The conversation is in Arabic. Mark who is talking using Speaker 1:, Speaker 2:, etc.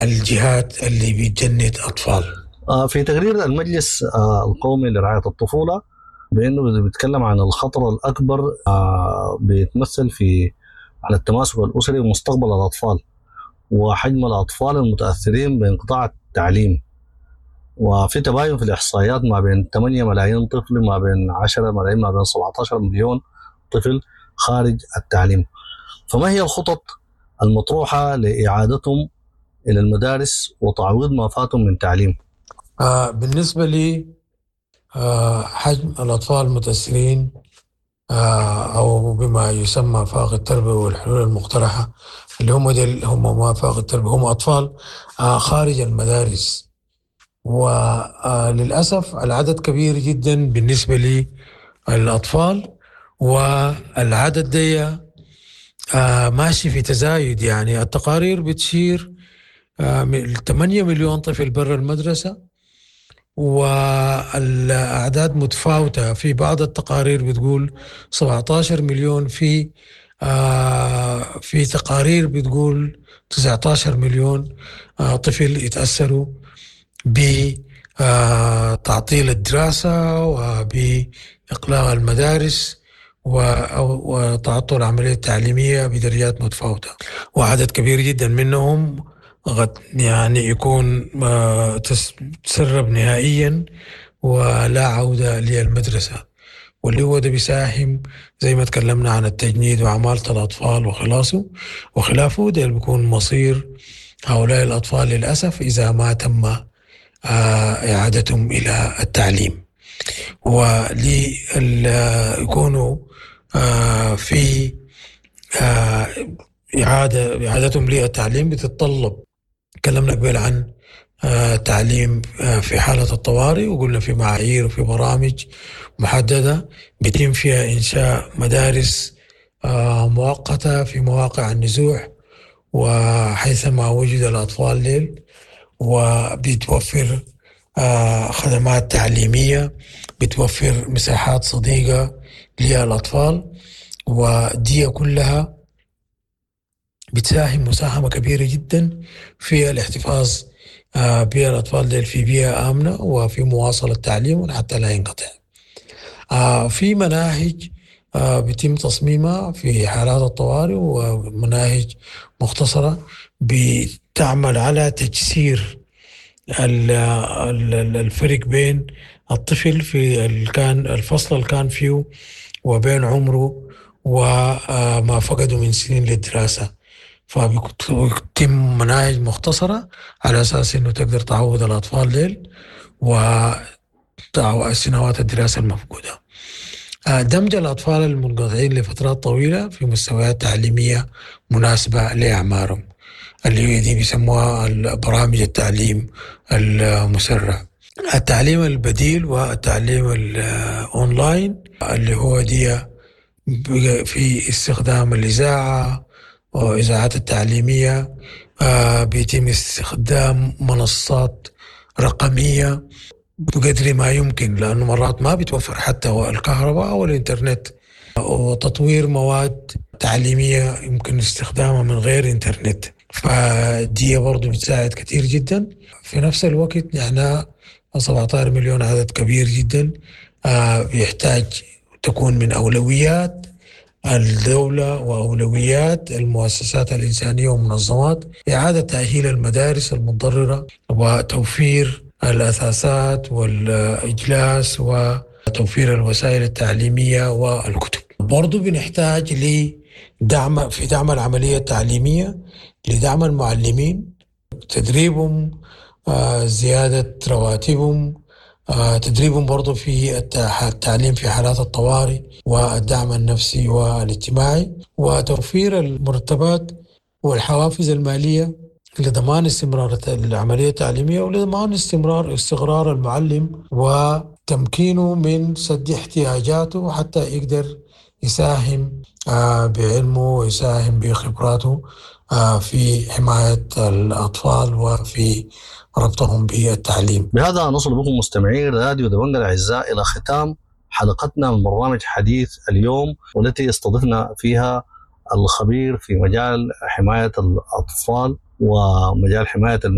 Speaker 1: الجهات اللي بتجند أطفال.
Speaker 2: في تقرير المجلس القومي لرعاية الطفولة بأنه بيتكلم عن الخطر الأكبر بيتمثل في على التماسك الأسري ومستقبل الأطفال وحجم الأطفال المتأثرين بانقطاع التعليم. وفي تباين في الإحصائيات ما بين 8 ملايين طفل، ما بين 10 ملايين، ما بين 17 مليون طفل خارج التعليم. فما هي الخطط المطروحة لإعادتهم إلى المدارس وتعويض ما فاتهم من تعليم؟
Speaker 1: بالنسبة لي حجم الأطفال المتأثرين أو بما يسمى فائق التربية والحلول المقترحة، اللي هم ما فائق التربية، هم أطفال خارج المدارس. وللأسف العدد كبير جدا بالنسبة لي الأطفال، والعدد ده ماشي في تزايد. يعني التقارير بتشير 8 مليون طفل برا المدرسة، والأعداد متفاوتة. في بعض التقارير بتقول 17 مليون، في تقارير بتقول 19 مليون طفل يتأثروا بتعطيل الدراسة وبإقلاع المدارس وتعطل العملية التعليمية بدرجات متفاوتة. وعدد كبير جدا منهم قد يعني يكون تسرب نهائيا ولا عودة للمدرسة، واللي هو ده بيساهم زي ما تكلمنا عن التجنيد وعمالة الأطفال وخلافه. ده بيكون مصير هؤلاء الأطفال للأسف إذا ما تم إعادتهم إلى التعليم. وليكونوا في إعادتهم للتعليم بتتطلب، تكلمنا قبل عن تعليم في حالة الطوارئ، وقلنا في معايير وفي برامج محددة بيتم فيها إنشاء مدارس مؤقتة في مواقع النزوح وحيثما وجد الأطفال ليل، وبتوفر خدمات تعليمية، بتوفر مساحات صديقة للأطفال. ودي كلها بتساهم مساهمة كبيرة جدا في الاحتفاظ بالأطفال ديل في بيئة آمنة وفي مواصلة تعليمهم حتى لا ينقطع. في مناهج بيتم تصميمها في حالات الطوارئ، ومناهج مختصرة بتعمل على تجسير الفرق بين الطفل في الفصل اللي كان فيه وبين عمره وما فقده من سنين للدراسة. فبيتم مناهج مختصرة على أساس أنه تقدر تعود الأطفال ليل وسنوات الدراسة المفقودة. دمج الأطفال المنقطعين لفترات طويلة في مستويات تعليمية مناسبة لأعمارهم، اللي هي دي بيسموها برامج التعليم المسرع. التعليم البديل والتعليم الأونلاين اللي هو دي في استخدام الإذاعة وإذاعات التعليمية، بيتم استخدام منصات رقمية بقدر ما يمكن، لأنه مرات ما بتوفر حتى الكهرباء أو الإنترنت، وتطوير مواد تعليمية يمكن استخدامها من غير إنترنت. فدي برضو بتساعد كتير جدا. في نفس الوقت نحن 17 مليون عدد كبير جدا، بيحتاج تكون من أولويات الدولة وأولويات المؤسسات الإنسانية والمنظمات إعادة تأهيل المدارس المتضررة وتوفير الأثاثات والإجلاس وتوفير الوسائل التعليمية والكتب. برضو بنحتاج في دعم العملية التعليمية، لدعم المعلمين، تدريبهم، زيادة رواتبهم، تدريبهم برضو في التعليم في حالات الطوارئ والدعم النفسي والاجتماعي، وتوفير المرتبات والحوافز المالية لضمان استمرار العملية التعليمية ولضمان استقرار المعلم وتمكينه من سد احتياجاته حتى يقدر يساهم بعلمه ويساهم بخبراته في حماية الأطفال وفي ربطهم بالتعليم.
Speaker 2: بهذا نصل بكم مستمعين راديو دبنجة الأعزاء إلى ختام حلقتنا من برنامج حديث اليوم، والتي استضفنا فيها الخبير في مجال حماية الأطفال ومجال حماية